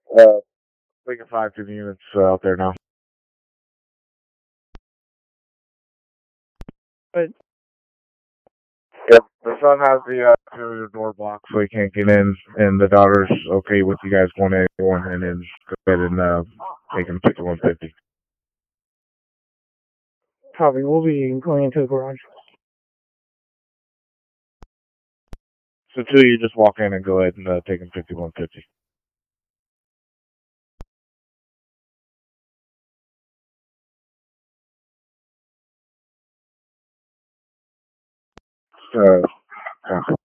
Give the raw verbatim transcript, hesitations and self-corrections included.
Uh, taking five to the units uh, out there now. But Yep. The son has the uh, exterior door blocked, so he can't get in, and the daughter's okay with you guys going in, going in and go ahead and uh, take him fifty-one fifty. probably will be going into the garage. So two, you just walk in and go ahead and uh, take him fifty-one fifty. Uh,